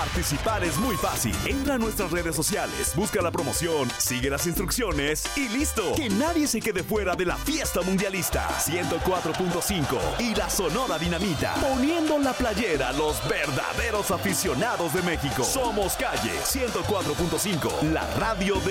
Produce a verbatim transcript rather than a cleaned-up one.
Participar es muy fácil. Entra a nuestras redes sociales, busca la promoción, sigue las instrucciones y listo. Que nadie se quede fuera de la fiesta mundialista. ciento cuatro punto cinco y la Sonora Dinamita. Poniendo la playera a los verdaderos aficionados de México. Somos Calle ciento cuatro punto cinco, la radio de